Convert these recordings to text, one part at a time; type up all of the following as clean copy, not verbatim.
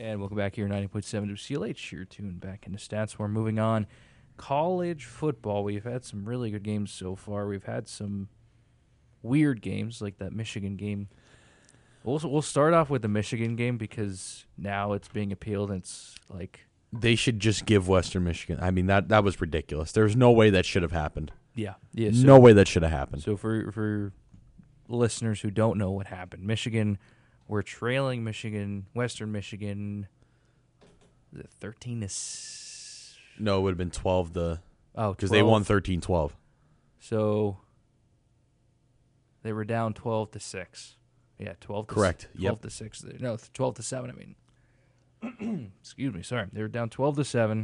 And welcome back here, 90.7 WCLH. You're tuned back into Stats. We're moving on. College football. We've had some really good games so far. We've had some weird games, like that Michigan game. We'll start off with the Michigan game because now it's being appealed, and it's like... They should just give Western Michigan. I mean, that was ridiculous. There's no way that should have happened. Yeah. No way that should have happened. So for listeners who don't know what happened, Michigan... We're trailing Western Michigan, 13 to... No, it would have been 12 to... Oh, because they won 13-12. So they were down 12 to 6. Yeah, 12 to Correct. 12 to 6. No, 12 to 7, I mean. Excuse me, sorry. They were down 12 to 7.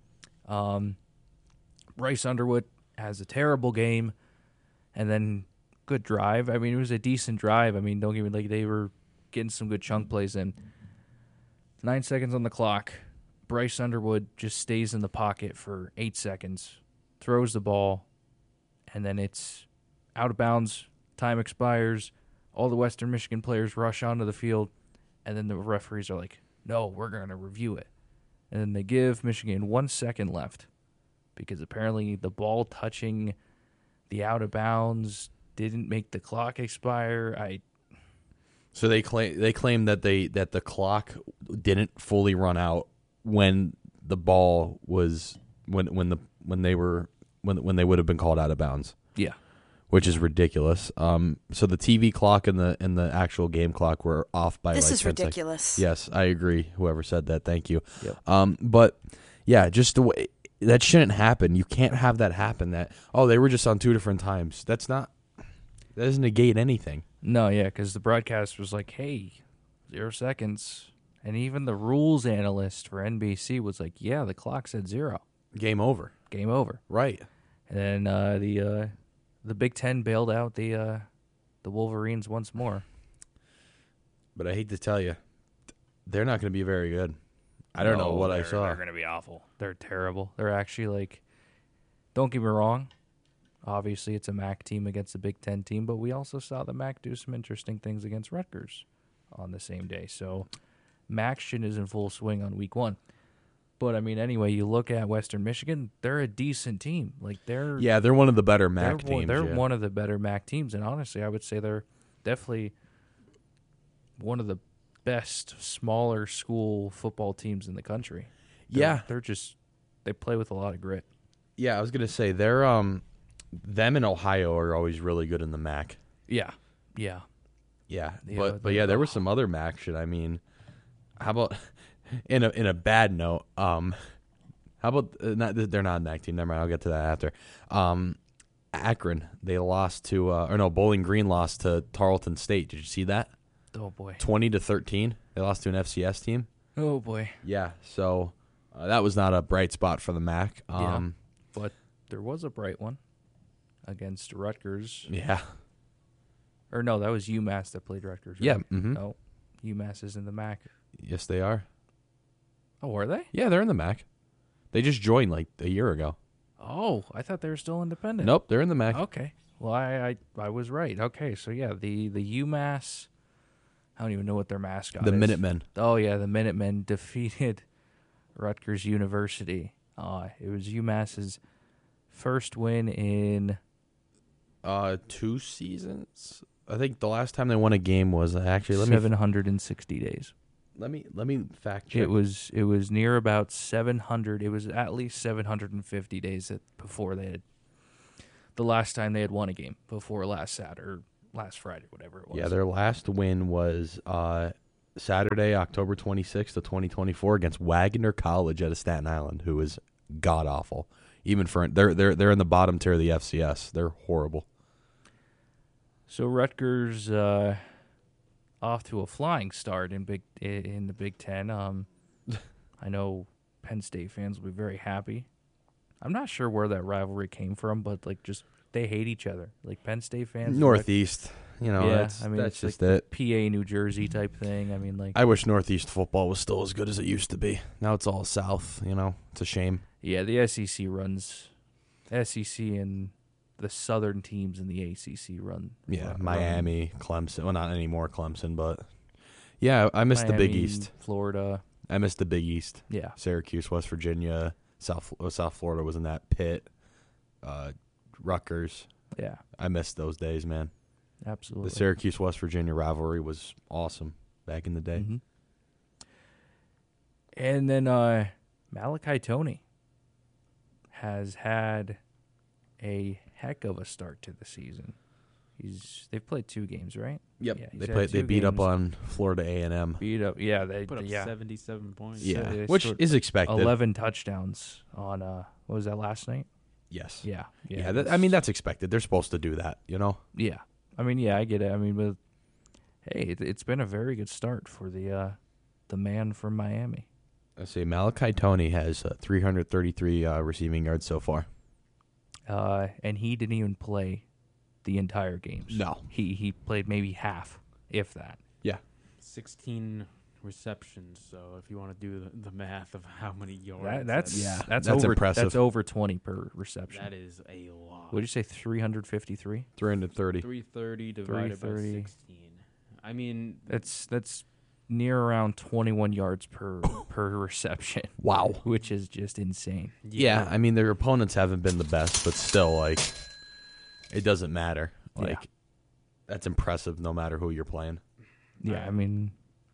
Bryce Underwood has a terrible game, and then good drive. I mean, it was a decent drive. I mean, don't get me like they were getting some good chunk plays in. 9 seconds on the clock. Bryce Underwood just stays in the pocket for 8 seconds, throws the ball, and then it's out of bounds. Time expires. All the Western Michigan players rush onto the field, and then the referees are like, no, we're going to review it. And then they give Michigan 1 second left because apparently the ball touching the out of bounds didn't make the clock expire. So they claim that the clock didn't fully run out when the ball was when they would have been called out of bounds. Yeah, which is ridiculous. So the TV clock and the actual game clock were off by this like is 10 ridiculous. seconds. Yes, I agree. Whoever said that, thank you. Yep. But yeah, just the way that shouldn't happen. You can't have that happen. That they were just on 2 different times. That doesn't negate anything. No, yeah, because the broadcast was like, hey, 0 seconds. And even the rules analyst for NBC was like, yeah, the clock said 0. Game over. Game over. Right. And then the Big Ten bailed out the Wolverines once more. But I hate to tell you, they're not going to be very good. I don't know what I saw. They're going to be awful. They're terrible. They're actually like, don't get me wrong. Obviously, it's a MAC team against a Big Ten team, but we also saw the MAC do some interesting things against Rutgers on the same day. So, MACtion is in full swing on week 1. But, I mean, anyway, you look at Western Michigan, they're a decent team. Like they're one of the better MAC teams. They're one of the better MAC teams. And, honestly, I would say they're definitely one of the best smaller school football teams in the country. They're just – they play with a lot of grit. Yeah, I was going to say, they're them and Ohio are always really good in the MAC. Yeah. But there was some other MAC shit. I mean, how about in a bad note? How about they're not a MAC team? Never mind. I'll get to that after. Akron, they lost to Bowling Green lost to Tarleton State. Did you see that? Oh boy, 20-13. They lost to an FCS team. Oh boy. Yeah. So that was not a bright spot for the MAC. But there was a bright one. Against Rutgers. Yeah. Or no, that was UMass that played Rutgers. Right? Yeah. Mm-hmm. No, UMass is in the MAC. Yes, they are. Oh, were they? Yeah, they're in the MAC. They just joined like a year ago. Oh, I thought they were still independent. Nope, they're in the MAC. Okay. Well, I was right. Okay, so yeah, the UMass, I don't even know what their mascot is. The Minutemen. Oh, yeah, the Minutemen defeated Rutgers University. It was UMass's first win in... 2 seasons. I think the last time they won a game was actually 760 days. Let me fact check. It was near about 700. It was at least 750 days before they had the last time they had won a game before last Friday, whatever it was. Yeah, their last win was Saturday, October 26th of 2024 against Wagner College out of Staten Island, who is god awful. Even for they're in the bottom tier of the FCS. They're horrible. So Rutgers off to a flying start in the Big Ten. I know Penn State fans will be very happy. I'm not sure where that rivalry came from, but like just they hate each other. Like Penn State fans, Northeast. That's it's just like it. PA, New Jersey type thing. I mean, like I wish Northeast football was still as good as it used to be. Now it's all South. It's a shame. Yeah, the SEC runs. SEC and the Southern teams in the ACC run. Miami, Clemson. Well, not anymore Clemson, but yeah, I miss the Big East. Florida, I missed the Big East. Yeah. Syracuse, West Virginia, South Florida was in that. Pitt, Rutgers. Yeah. I missed those days, man. Absolutely. The Syracuse West Virginia rivalry was awesome back in the day. Mhm. And then Malachi Toney has had a heck of a start to the season. They've played 2 games, right? Yep. Yeah, he's They had played. They 2 beat up games. on Florida A&M. Beat up. Yeah, they Put up yeah. 77 points. Yeah, they which scored is expected. 11 touchdowns on what was that, last night? Yes. Yeah. Yeah. I mean, that's expected. They're supposed to do that, you know. Yeah. I mean, yeah, I get it. I mean, but hey, it's been a very good start for the man from Miami. Let's see. Malachi Toney has 333 receiving yards so far. And he didn't even play the entire games. No. He played maybe half, if that. Yeah. 16 receptions. So if you want to do the math of how many yards, That's That's over, impressive. That's over 20 per reception. that is a lot. What did you say, 353? 330. 330 divided 330. by 16. I mean, That's near around 21 yards per reception. Wow. Which is just insane. Yeah, I mean, their opponents haven't been the best, but still, like, it doesn't matter. Like, Yeah. that's impressive no matter who you're playing. Yeah, I mean,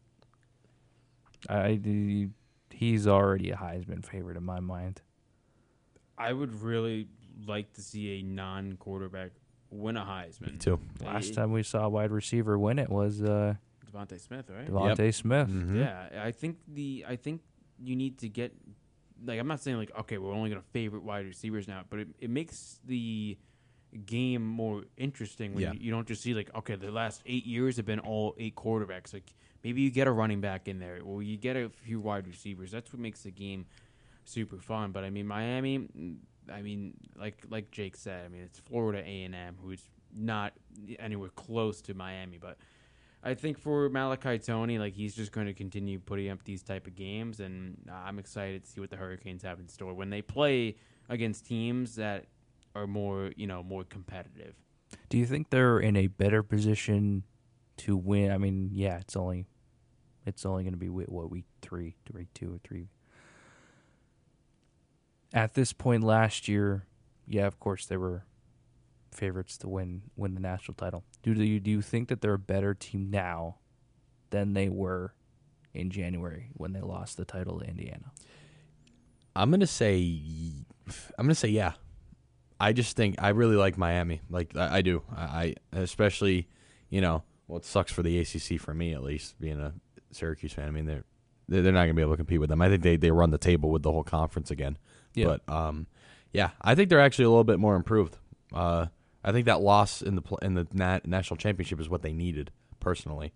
he's already a Heisman favorite in my mind. I would really like to see a non-quarterback win a Heisman. Me too. Last time we saw a wide receiver win it was Devontae Smith, right? Devontae Smith. Mhm. Yeah, I think you need to get, like, I'm not saying like, okay, we're only gonna favorite wide receivers now, but it makes the game more interesting when Yeah. you don't just see like, okay, the last 8 years have been all 8 quarterbacks. Like maybe you get a running back in there, or you get a few wide receivers. That's what makes the game super fun. But I mean, Miami, I mean, like Jake said, I mean, it's Florida A&M, who's not anywhere close to Miami, but I think for Malachi Toney, like, he's just going to continue putting up these type of games, and I'm excited to see what the Hurricanes have in store when they play against teams that are more competitive. Do you think they're in a better position to win? I mean, yeah, it's only going to be week 3, 2 or 3. At this point last year, yeah, of course they were favorites to win the national title. Do you think that they're a better team now than they were in January when they lost the title to Indiana? I'm gonna say yeah. I just think I really like Miami. Like I do. I especially, well, it sucks for the ACC for me at least, being a Syracuse fan. I mean, they're not gonna be able to compete with them. I think they run the table with the whole conference again. Yeah. But yeah, I think they're actually a little bit more improved. I think that loss in the national championship is what they needed personally.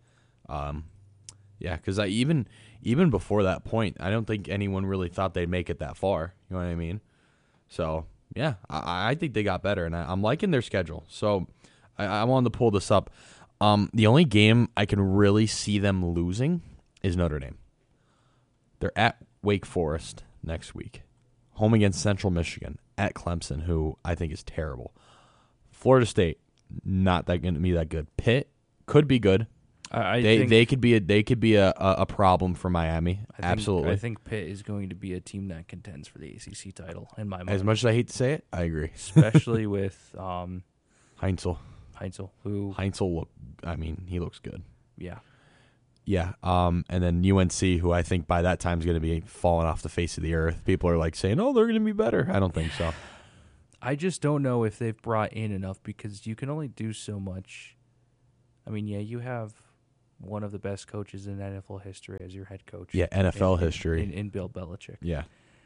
Yeah, because even before that point, I don't think anyone really thought they'd make it that far. You know what I mean? So yeah, I think they got better, and I'm liking their schedule. So I wanted to pull this up. The only game I can really see them losing is Notre Dame. They're at Wake Forest next week, home against Central Michigan, at Clemson, who I think is terrible. Florida State, not that going to be that good. Pitt could be good. They could be a problem for Miami. Absolutely. I think Pitt is going to be a team that contends for the ACC title in my mind. As much as I hate to say it, I agree. Especially with Heinzel, who he looks good. Yeah. Yeah. And then UNC, who I think by that time is going to be falling off the face of the earth. People are like saying, "Oh, they're going to be better." I don't think so. I just don't know if they've brought in enough, because you can only do so much. I mean, yeah, you have one of the best coaches in NFL history as your head coach. Yeah, NFL history. In Bill Belichick. Yeah.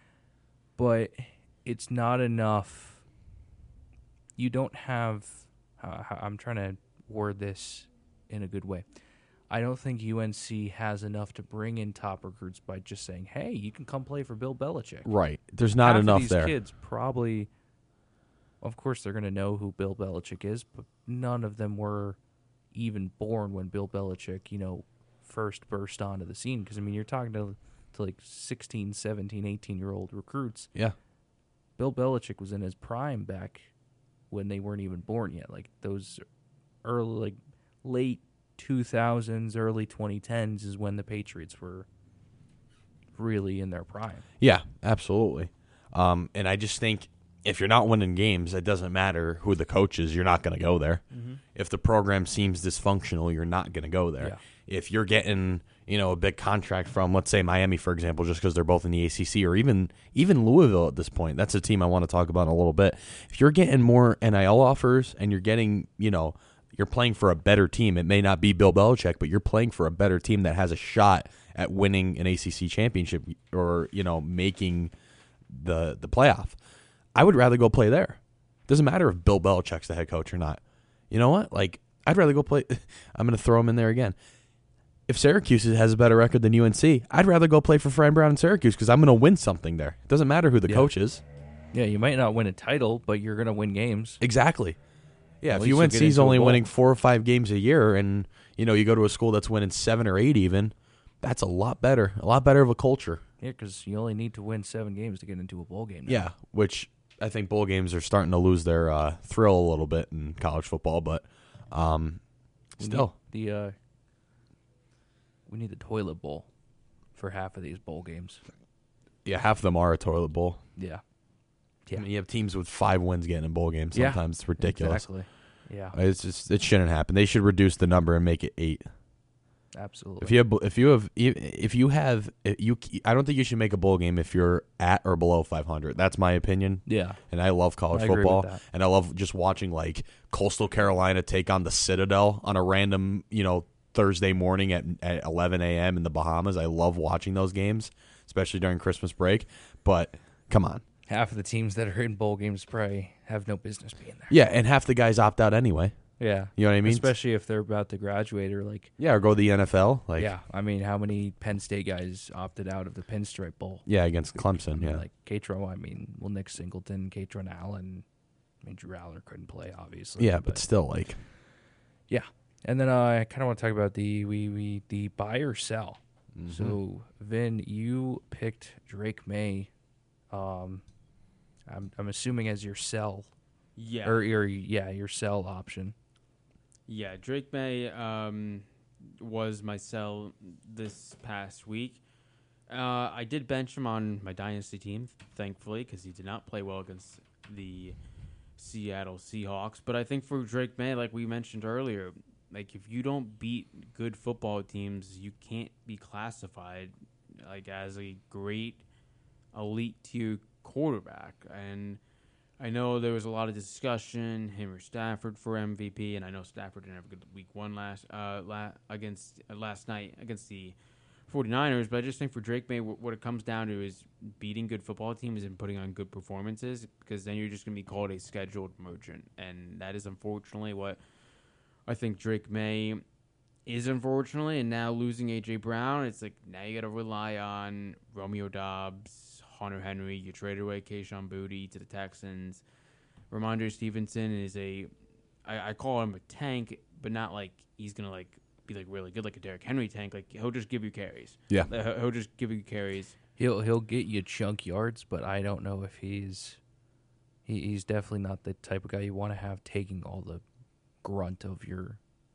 But it's not enough. You don't have... I'm trying to word this in a good way. I don't think UNC has enough to bring in top recruits by just saying, hey, you can come play for Bill Belichick. Right. There's not Half enough of these there. Kids probably... Of course, they're going to know who Bill Belichick is, but none of them were even born when Bill Belichick, first burst onto the scene. Because, I mean, you're talking to like 16, 17, 18-year-old recruits. Yeah. Bill Belichick was in his prime back when they weren't even born yet. Like, those early, late 2000s, early 2010s is when the Patriots were really in their prime. Yeah, absolutely. And I just think if you're not winning games, it doesn't matter who the coach is. You're not going to go there. Mm-hmm. If the program seems dysfunctional, you're not going to go there. Yeah. If you're getting, a big contract from, let's say, Miami, for example, just because they're both in the ACC, or even Louisville at this point, that's a team I want to talk about in a little bit. If you're getting more NIL offers and you're getting, you're playing for a better team, it may not be Bill Belichick, but you're playing for a better team that has a shot at winning an ACC championship or, making the playoff. I would rather go play there. Doesn't matter if Bill Belichick's the head coach or not. You know what? I'd rather go play. I'm going to throw him in there again. If Syracuse has a better record than UNC, I'd rather go play for Fran Brown in Syracuse because I'm going to win something there. It doesn't matter who the coach is. Yeah, you might not win a title, but you're going to win games. Exactly. Yeah, At if least you get UNC's into a only bowl. winning 4 or 5 games a year and, you go to a school that's winning 7 or 8 even, that's a lot better of a culture. Yeah, because you only need to win 7 games to get into a bowl game now. Yeah, which I think bowl games are starting to lose their thrill a little bit in college football, but still. We need the toilet bowl for half of these bowl games. Yeah, half of them are a toilet bowl. Yeah. I mean, you have teams with 5 wins getting in bowl games. Yeah, Sometimes it's ridiculous. Exactly. Yeah, It shouldn't happen. They should reduce the number and make it 8. absolutely. I don't think you should make a bowl game if you're at or below 500. That's my opinion. Yeah. And I love college I agree football, with that. and I love just watching Coastal Carolina take on the Citadel on a random, Thursday morning at 11 a.m. in the Bahamas. I love watching those games, especially during Christmas break. But come on. Half of the teams that are in bowl games probably have no business being there. Yeah, and half the guys opt out anyway. Yeah. You know what I mean? Especially if they're about to graduate or Yeah, or go to the NFL. yeah. I mean, how many Penn State guys opted out of the Pinstripe Bowl? Yeah, against Clemson. I mean, Yeah. Nick Singleton, Katron Allen. Drew Aller couldn't play, obviously. Yeah, but still, yeah. And then I kind of want to talk about the buy or sell. Mm-hmm. So, Vin, you picked Drake May. I'm assuming as your sell. Yeah. Or your sell option. Yeah, Drake May was my sell this past week. I did bench him on my dynasty team, thankfully, because he did not play well against the Seattle Seahawks. But I think for Drake May, like we mentioned earlier, if you don't beat good football teams, you can't be classified as a great elite tier quarterback. And I know there was a lot of discussion, him or Stafford for MVP, and I know Stafford didn't have a good week 1 last night against the 49ers, but I just think for Drake May, what it comes down to is beating good football teams and putting on good performances, because then you're just going to be called a scheduled merchant, and that is unfortunately what I think Drake May is, unfortunately. And now losing A.J. Brown, it's now you got to rely on Romeo Doubs, Hunter Henry. You traded away Kayshon Boutte to the Texans. Ramondre Stevenson is I call him a tank, but not he's going to be really good like a Derrick Henry tank. He'll just give you carries. Yeah. He'll just give you carries. He'll get you chunk yards, but I don't know if he's definitely not the type of guy you want to have taking all the grunt of your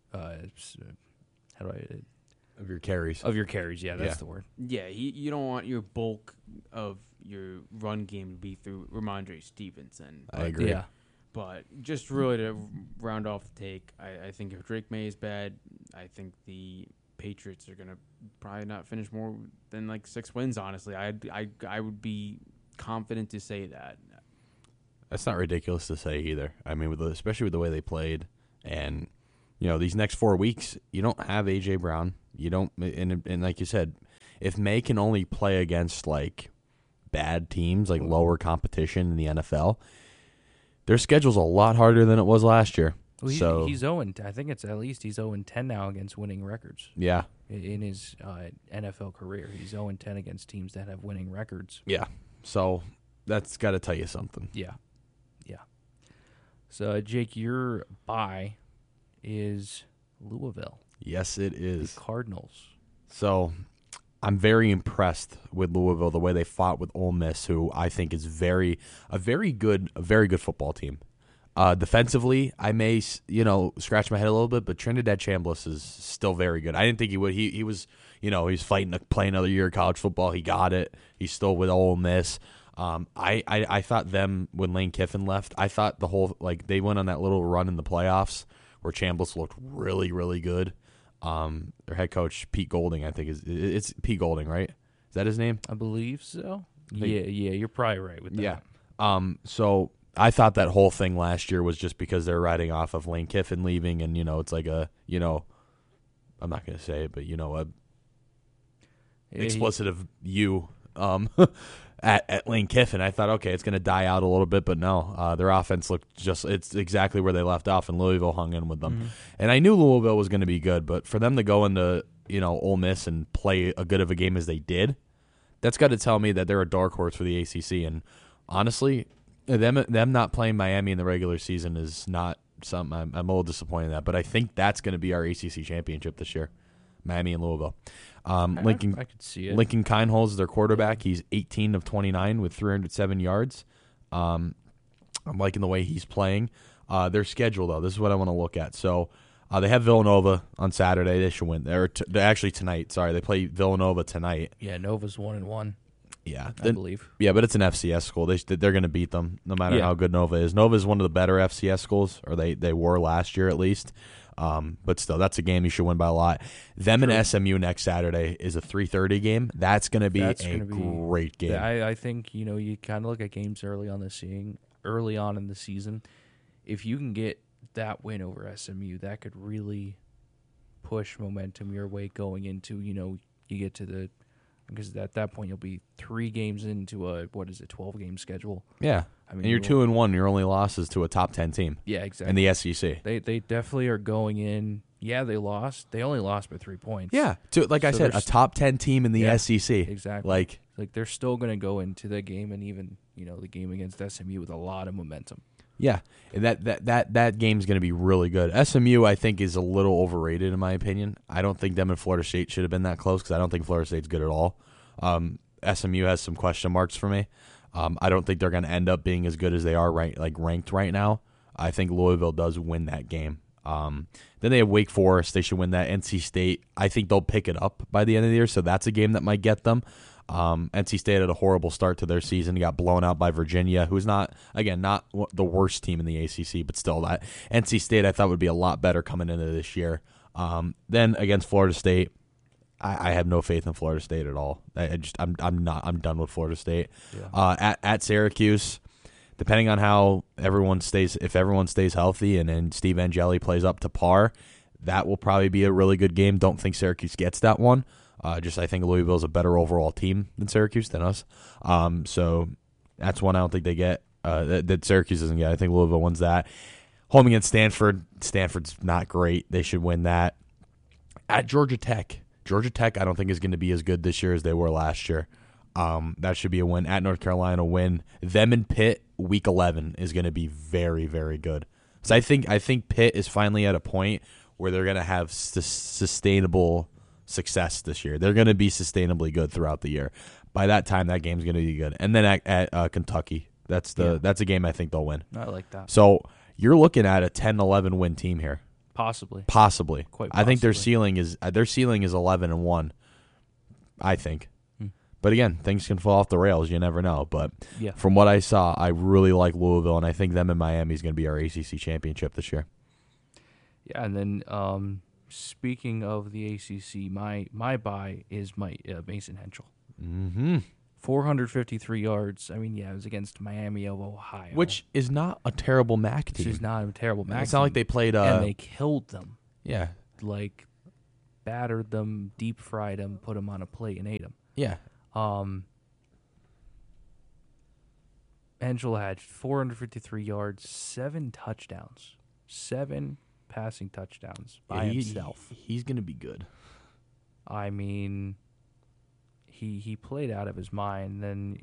Of your carries. Yeah, that's the word. Yeah, you don't want your bulk of your run game to be through Ramondre Stevenson. I agree. Yeah. But just really to round off the take, I think if Drake May is bad, I think the Patriots are going to probably not finish more than 6 wins, honestly. I would be confident to say that. That's not ridiculous to say either. I mean, especially with the way they played. And, these next 4 weeks, you don't have A.J. Brown. You don't, and like you said, if May can only play against, bad teams, lower competition in the NFL, their schedule's a lot harder than it was last year. Well, he's 0. I think it's at least he's 0-10 now against winning records. Yeah. In his NFL career, he's 0-10 against teams that have winning records. Yeah. So that's got to tell you something. Yeah. So, Jake, your buy is Louisville. Yes, it is. The Cardinals. So I'm very impressed with Louisville, the way they fought with Ole Miss, who I think is a very good football team. Defensively, I may scratch my head a little bit, but Trinidad Chambliss is still very good. I didn't think he would. He was he's fighting to play another year of college football. He got it. He's still with Ole Miss. I thought them when Lane Kiffin left. I thought the whole they went on that little run in the playoffs where Chambliss looked really really good. Their head coach Pete Golding, I think it's Pete Golding, right? Is that his name? I believe so. Yeah, you're probably right with that. Yeah. So I thought that whole thing last year was just because they're riding off of Lane Kiffin leaving, and it's like a I'm not going to say it, but explicit of you at Lane Kiffin. I thought, okay, it's going to die out a little bit, but no, their offense looked it's exactly where they left off, and Louisville hung in with them. Mm-hmm. And I knew Louisville was going to be good, but for them to go into Ole Miss and play a good of a game as they did, that's got to tell me that they're a dark horse for the ACC. And honestly, them not playing Miami in the regular season is not something I'm a little disappointed in that. But I think that's going to be our ACC championship this year, Miami and Louisville. Lincoln, I could see it. Lincoln Kienholz is their quarterback. He's 18 of 29 with 307 yards. I'm liking the way he's playing. Their schedule, though, this is what I want to look at. So they have Villanova on Saturday. They should win. They're actually tonight. Sorry, they play Villanova tonight. Yeah, Nova's 1-1. Yeah, I believe. Yeah, but it's an FCS school. They're going to beat them no matter how good Nova is. Nova is one of the better FCS schools, or they were last year at least. But still, that's a game you should win by a lot. Them and SMU next Saturday is a 3:30 game. That's going to be great game. I think you kind of look at games early on in the season. If you can get that win over SMU, that could really push momentum your way going into you get to because at that point you'll be 3 games into a 12-game schedule. Yeah, I mean, and you're 2-1. Your only loss is to a top 10 team. Yeah, exactly. In the SEC, they definitely are going in. Yeah, they lost. They only lost by 3 points. Yeah, I said, a top 10 team in the SEC. Exactly. Like they're still going to go into the game, and even the game against SMU with a lot of momentum. Yeah, and that game's going to be really good. SMU, I think, is a little overrated in my opinion. I don't think them and Florida State should have been that close because I don't think Florida State's good at all. SMU has some question marks for me. I don't think they're going to end up being as good as they are ranked right now. I think Louisville does win that game. Then they have Wake Forest. They should win that. NC State, I think they'll pick it up by the end of the year, so that's a game that might get them. NC State had a horrible start to their season. Got blown out by Virginia, who's not the worst team in the ACC, but still that NC State I thought would be a lot better coming into this year. Then against Florida State, I have no faith in Florida State at all. I'm done with Florida State. Yeah. At Syracuse, depending on how if everyone stays healthy and Steve Angeli plays up to par, that will probably be a really good game. Don't think Syracuse gets that one. I think Louisville is a better overall team than Syracuse than us. So that's one I don't think they get that Syracuse doesn't get. I think Louisville wins that. Home against Stanford. Stanford's not great. They should win that. At Georgia Tech. Georgia Tech I don't think is going to be as good this year as they were last year. That should be a win. At North Carolina, win. Them and Pitt, Week 11 is going to be very, very good. So I think Pitt is finally at a point where they're going to have sustainable success this year. They're going to be sustainably good throughout the year. By that time, that game's going to be good. And then at Kentucky, that's a game I think they'll win. I like that. So you're looking at a 10-11 win team here. Possibly. Quite possibly. I think their ceiling is 11-1. I think. But again, things can fall off the rails. You never know. But from what I saw, I really like Louisville, and I think them and Miami is going to be our ACC championship this year. Yeah, and then speaking of the ACC, my buy is Mason Henschel. Mm-hmm. 453 yards. I mean, it was against Miami of Ohio. Which is not a terrible MAC team. Which is not a terrible MAC team. It's not like they played... and they killed them. Yeah. Battered them, deep-fried them, put them on a plate, and ate them. Yeah. Angel had 453 yards, 7 touchdowns. 7 passing touchdowns by himself. He's going to be good. I mean... He played out of his mind. Then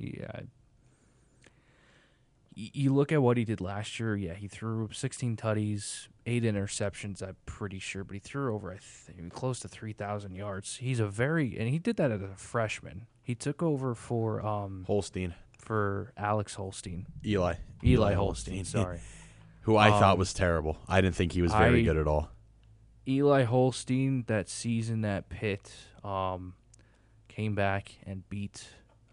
you look at what he did last year. Yeah, he threw 16 tutties, 8 interceptions. I'm pretty sure, but he threw over close to 3,000 yards. And he did that as a freshman. He took over for Holstein, for Alex Holstein. Eli Holstein. Sorry. who I thought was terrible. I didn't think he was very good at all. Eli Holstein, that season at Pitt, came back and beat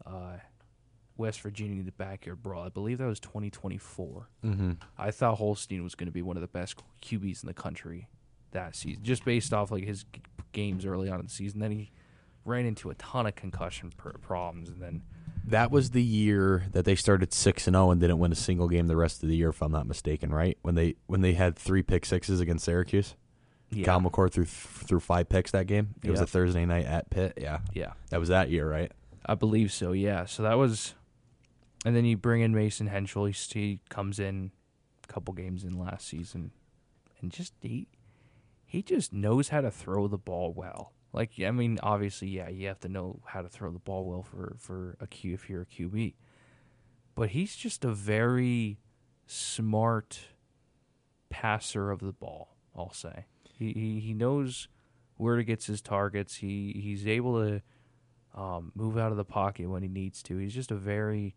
West Virginia in the backyard brawl. I believe that was 2024. Mm-hmm. I thought Holstein was going to be one of the best QBs in the country that season, just based off like his games early on in the season. Then he ran into a ton of concussion problems, and then that was the year that they started 6-0 and didn't win a single game the rest of the year, if I'm not mistaken. Right when they had 3 pick sixes against Syracuse. yeah. Kyle McCord threw 5 picks that game. It was Yeah. a Thursday night at Pitt. Yeah, that was that year, right? I believe so. Yeah, so that was, and then you bring in Mason Henschel. He comes in a couple games in last season, and just he just knows how to throw the ball well. Like, I mean, obviously, yeah, you have to know how to throw the ball well for if you're a QB. But he's just a very smart passer of the ball, I'll say. He knows where to get his targets. He's able to move out of the pocket when he needs to. He's just a very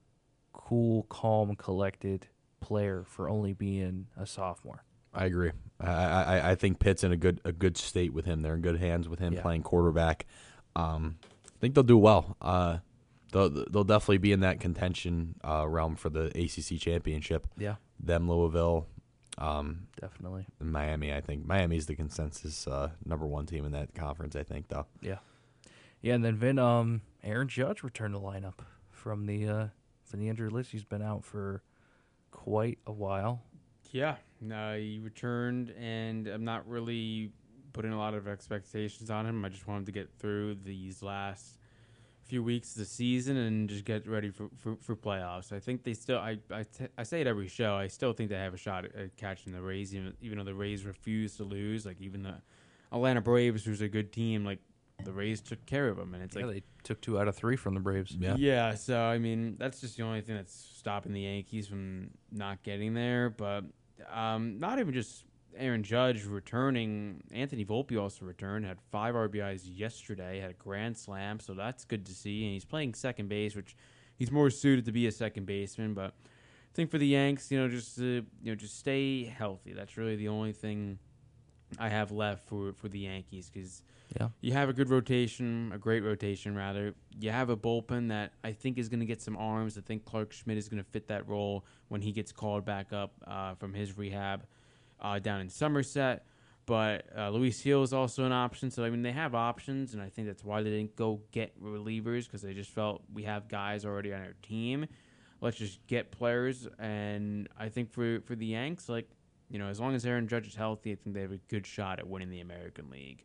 cool, calm, collected player for only being a sophomore. I agree. I think Pitt's in a good state with him. They're in good hands with him playing quarterback. I think they'll do well. They'll definitely be in that contention realm for the ACC championship. Yeah, Them, Louisville, definitely. Miami. I think Miami's the consensus number 1 team in that conference. I think though. Yeah, and then Aaron Judge returned the lineup from the injured list. He's been out for quite a while. Yeah, he returned, and I'm not really putting a lot of expectations on him. I just want him to get through these last few weeks of the season and just get ready for playoffs. I think they still, I say it every show, I still think they have a shot at catching the Rays, even though the Rays refuse to lose. Like, even the Atlanta Braves, who's a good team, like, the Rays took care of them, and it's They took 2 out of 3 from the Braves. Yeah. So I mean, that's just the only thing that's stopping the Yankees from not getting there. But not even just Aaron Judge returning. Anthony Volpe also returned. Had 5 RBIs yesterday. Had a grand slam, so that's good to see. And he's playing second base, which he's more suited to be a second baseman. But I think for the Yanks, just stay healthy. That's really the only thing I have left for the Yankees, because you have a good rotation, a great rotation rather. You have a bullpen that I think is going to get some arms. I think Clark Schmidt is going to fit that role when he gets called back up from his rehab down in Somerset. But Luis Hill is also an option. So, I mean, they have options, and I think that's why they didn't go get relievers, because they just felt we have guys already on our team. Let's just get players. And I think for the Yanks, like, as long as Aaron Judge is healthy, I think they have a good shot at winning the American League.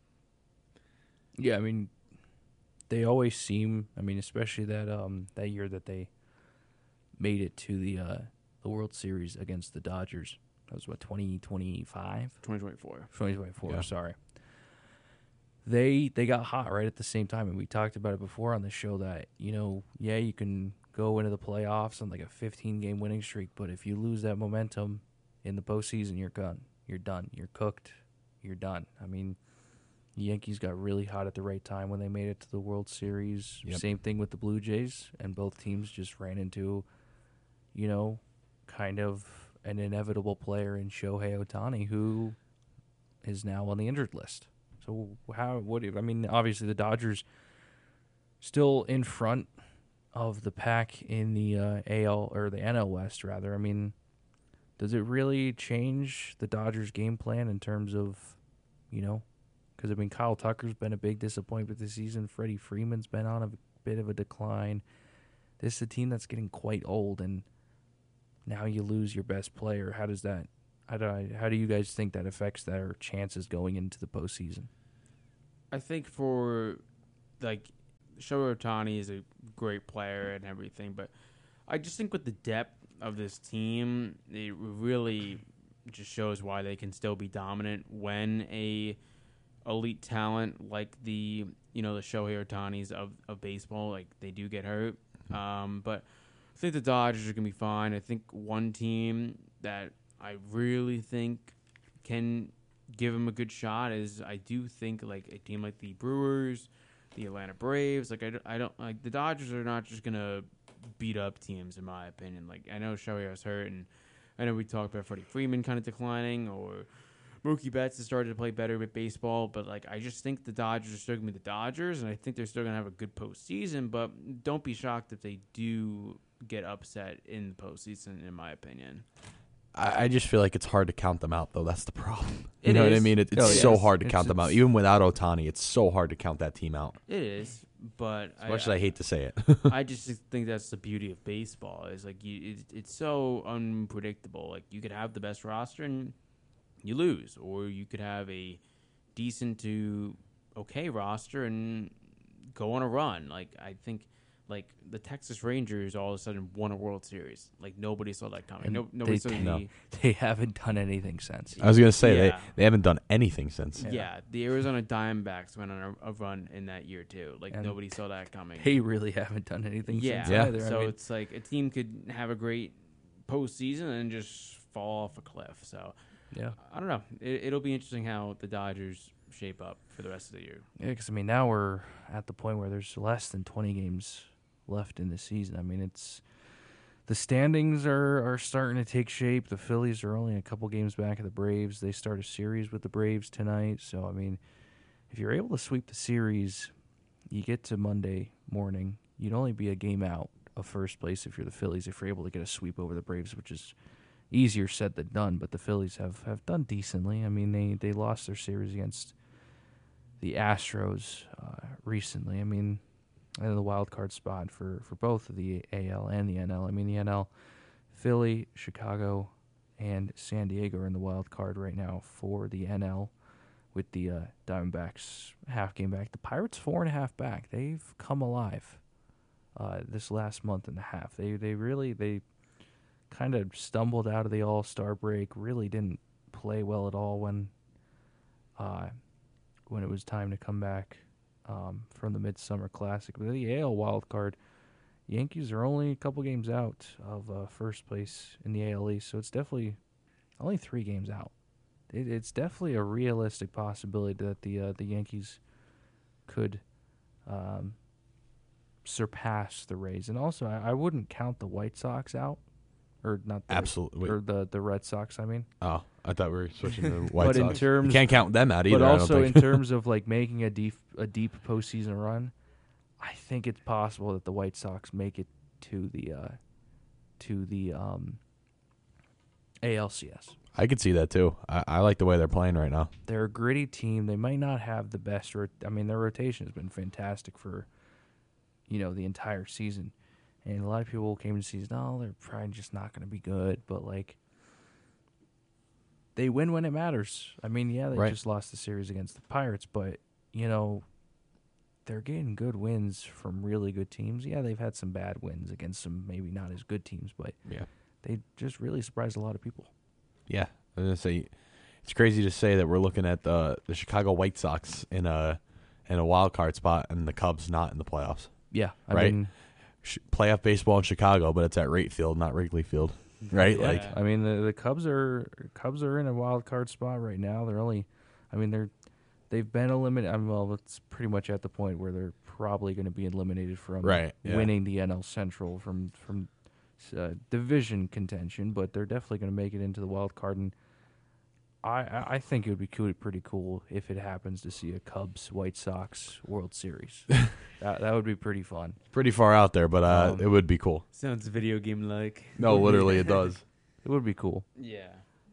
Yeah, I mean, they always seem. I mean, especially that year that they made it to the World Series against the Dodgers. That was 2025? 2024. 2024. Yeah. Sorry. They got hot right at the same time, and we talked about it before on the show that you can go into the playoffs on like a 15-game winning streak, but if you lose that momentum in the postseason, you're done. You're done. You're cooked. You're done. I mean, the Yankees got really hot at the right time when they made it to the World Series. Yep. Same thing with the Blue Jays, and both teams just ran into, kind of an inevitable player in Shohei Ohtani, who is now on the injured list. So obviously the Dodgers still in front of the pack in the AL or the NL West rather. I mean, does it really change the Dodgers' game plan in terms of, because, I mean, Kyle Tucker's been a big disappointment this season. Freddie Freeman's been on a bit of a decline. This is a team that's getting quite old, and now you lose your best player. How do you guys think that affects their chances going into the postseason? I think for, Shohei Ohtani is a great player and everything, but I just think with the depth of this team, it really just shows why they can still be dominant when a elite talent like the Shohei Ohtanis of baseball, like, they do get hurt. But I think the Dodgers are going to be fine. I think one team that I really think can give them a good shot is, I do think, like, a team like the Brewers, the Atlanta Braves. Like, I don't like, the Dodgers are not just going to beat up teams, in my opinion. Like, I know Shohei was hurt, and I know we talked about Freddie Freeman kind of declining, or Mookie Betts has started to play better with baseball, but like I just think the Dodgers are still going to be the Dodgers, and I think they're still going to have a good postseason. But don't be shocked if they do get upset in the postseason, in my opinion. I just feel like it's hard to count them out, though. That's the problem. You It know what I is. mean? It's Oh, so yes. hard to count them out. Even without Otani, it's so hard to count that team out. It is, but As much as I hate to say it. I just think that's the beauty of baseball. Is like it's so unpredictable. Like you could have the best roster and you lose, or you could have a decent to okay roster and go on a run. Like I think, like the Texas Rangers all of a sudden won a World Series. Like nobody saw that coming. And Nobody saw the They haven't done anything since. I was going to say, Yeah. they haven't done anything since. yeah. The Arizona Diamondbacks went on a run in that year too. Like And nobody saw that coming. They really haven't done anything Yeah. since Yeah. either. So I mean, it's like a team could have a great postseason and just fall off a cliff. So yeah. I don't know. It'll be interesting how the Dodgers shape up for the rest of the year. Yeah, because I mean, now we're at the point where there's less than 20 games left in the season. I mean, it's the standings are starting to take shape. The Phillies are only a couple games back of the Braves. They start a series with the Braves tonight. So I mean, if you're able to sweep the series, you get to Monday morning, you'd only be a game out of first place if you're the Phillies. If you're able to get a sweep over the Braves, which is easier said than done, but the Phillies have done decently. I mean, they lost their series against the Astros recently. I mean, in the wild card spot for both of the AL and the NL. I mean, the NL, Philly, Chicago, and San Diego are in the wild card right now for the NL, with the Diamondbacks half game back. The Pirates 4.5 back. They've come alive this last month and a half. They kind of stumbled out of the All-Star break. Really didn't play well at all when it was time to come back from the Midsummer Classic. But the AL wild card, Yankees are only a couple games out of first place in the AL East, so it's definitely only 3 games out. It's definitely a realistic possibility that the Yankees could surpass the Rays. And also, I wouldn't count the White Sox out. Or not the, Absolutely. or the Red Sox, I mean. Oh, I thought we were switching to White But Sox. in terms, You can't count them out either. but also I don't in think. terms of like making a deep postseason run, I think it's possible that the White Sox make it to the ALCS. I could see that too. I like the way they're playing right now. They're a gritty team. They might not have the best. I mean, their rotation has been fantastic for, the entire season. And a lot of people came to the season, no, they're probably just not going to be good. But, like, they win when it matters. I mean, yeah, they Right. just lost the series against the Pirates. But, they're getting good wins from really good teams. Yeah, they've had some bad wins against some maybe not as good teams. But Yeah. they just really surprised a lot of people. Yeah. I was gonna say, it's crazy to say that we're looking at the Chicago White Sox in a wild card spot and the Cubs not in the playoffs. Yeah, I Right. mean, Playoff baseball in Chicago, but it's at Rate Field, not Wrigley Field. Right? Yeah. Like, I mean, the Cubs are in a wild card spot right now. They've been eliminated. I mean, well, it's pretty much at the point where they're probably going to be eliminated from Right, yeah. winning the NL Central from division contention, but they're definitely going to make it into the wild card. And I think it would be pretty cool if it happens to see a Cubs White Sox World Series. that would be pretty fun. pretty far out there, but it would be cool. Sounds video game like. No, literally, it does. It would be cool. Yeah.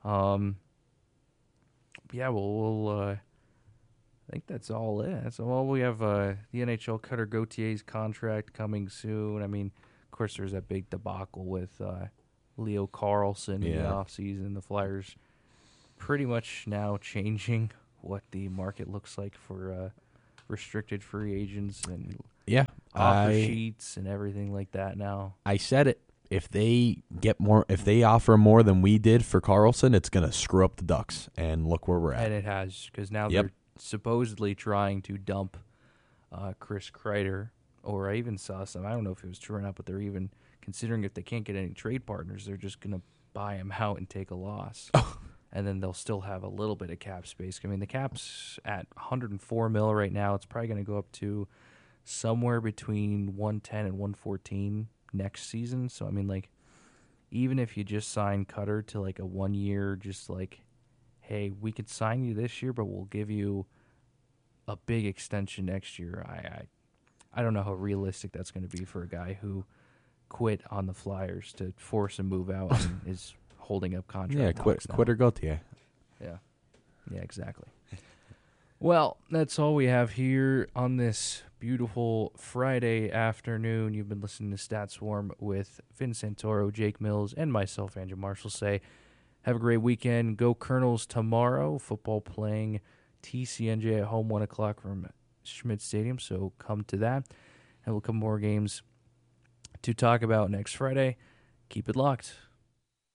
Yeah, we'll I think that's all it. That's all we have. The NHL Cutter Gautier's contract coming soon. I mean, of course, there's that big debacle with Leo Carlson in the Yeah. offseason. The Flyers pretty much now changing what the market looks like for restricted free agents and Yeah. offer sheets and everything like that now. I said it. If they offer more than we did for Carlson, it's going to screw up the Ducks. And look where we're at. And it has, because now Yep. they're supposedly trying to dump Chris Kreider, or I even saw some, I don't know if it was true or not, but they're even considering if they can't get any trade partners, they're just going to buy him out and take a loss. And then they'll still have a little bit of cap space. I mean, the cap's at $104 million right now. It's probably going to go up to somewhere between $110 and $114 next season. So, I mean, like, even if you just sign Cutter to like a 1 year, just like, hey, we could sign you this year, but we'll give you a big extension next year. I don't know how realistic that's going to be for a guy who quit on the Flyers to force a move out and is holding up contract. Yeah, quit or go to you. Yeah. Yeah, exactly. Well, that's all we have here on this beautiful Friday afternoon. You've been listening to Stat Swarm with Vin Santoro, Jake Mills, and myself, Andrew Marshall. Say, have a great weekend. Go Colonels tomorrow. Football playing TCNJ at home, 1 o'clock from Schmidt Stadium. So come to that. And we'll come more games to talk about next Friday. Keep it locked.